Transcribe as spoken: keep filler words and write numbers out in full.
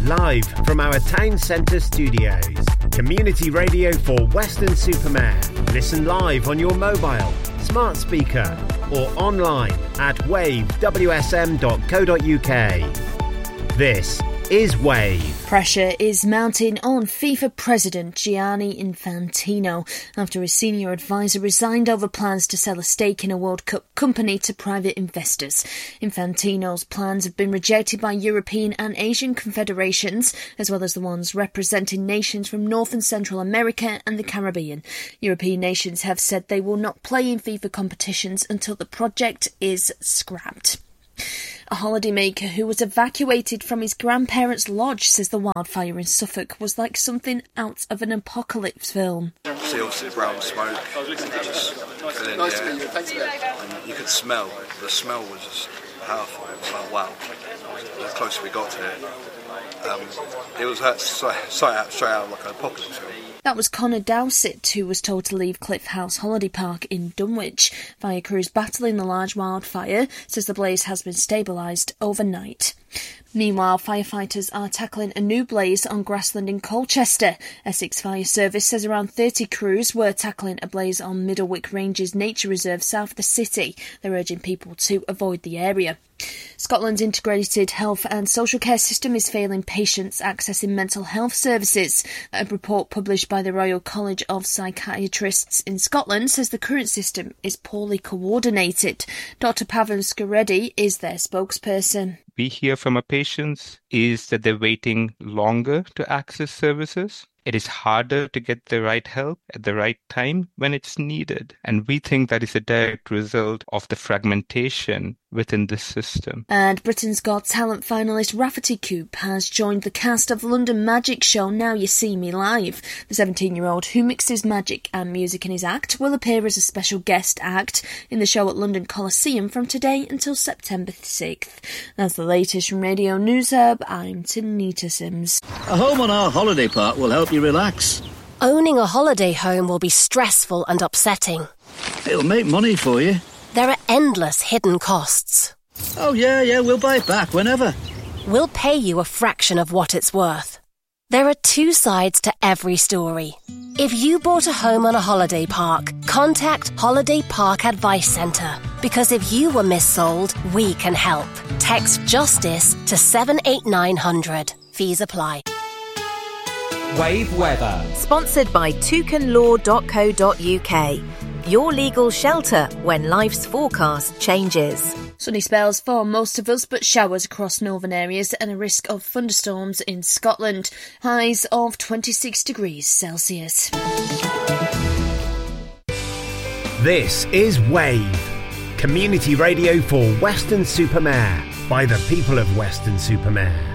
live from our town centre studios. Community radio for Weston-super-Mare. Listen live on your mobile, smart speaker or online at wave w s m dot co dot u k. This is Wave. Pressure is mounting on FIFA president Gianni Infantino after his senior advisor resigned over plans to sell a stake in a World Cup company to private investors. Infantino's plans have been rejected by European and Asian confederations, as well as the ones representing nations from North and Central America and the Caribbean. European nations have said they will not play in FIFA competitions until the project is scrapped. A holidaymaker who was evacuated from his grandparents' lodge says the wildfire in Suffolk was like something out of an apocalypse film. See obviously brown smoke, just fill in the air, and you could smell, the smell was just powerful. It was like, wow, the closer we got to it, um, it was straight out, straight out like an apocalypse film. That was Connor Dowsett, who was told to leave Cliff House Holiday Park in Dunwich. Fire crews battling the large wildfire says the blaze has been stabilised overnight. Meanwhile, firefighters are tackling a new blaze on grassland in Colchester. Essex Fire Service says around thirty crews were tackling a blaze on Middlewick Ranges Nature Reserve south of the city. They're urging people to avoid the area. Scotland's integrated health and social care system is failing patients accessing mental health services. A report published by the Royal College of Psychiatrists in Scotland says the current system is poorly coordinated. Doctor Pavan Skuredi is their spokesperson. We hear from our patients is that they're waiting longer to access services. It is harder to get the right help at the right time when it's needed. And we think that is a direct result of the fragmentation within this system. And Britain's Got Talent finalist Rafferty Coop has joined the cast of the London Magic show Now You See Me Live. The seventeen-year-old who mixes magic and music in his act will appear as a special guest act in the show at London Coliseum from today until September sixth. That's the latest from Radio News Hub. I'm Tanita Sims. A home on our holiday park will help you relax. Owning a holiday home will be stressful and upsetting. It'll make money for you. There are endless hidden costs. Oh, yeah, yeah, we'll buy it back whenever. We'll pay you a fraction of what it's worth. There are two sides to every story. If you bought a home on a holiday park, contact Holiday Park Advice Centre. Because if you were missold, we can help. Text JUSTICE to seven eight nine hundred. Fees apply. Wave Weather. Sponsored by toucan law dot co dot u k. Your legal shelter when life's forecast changes. Sunny spells for most of us, but showers across northern areas and a risk of thunderstorms in Scotland. Highs of twenty-six degrees Celsius. This is Wave. Community radio for Weston-super-Mare by the people of Weston-super-Mare.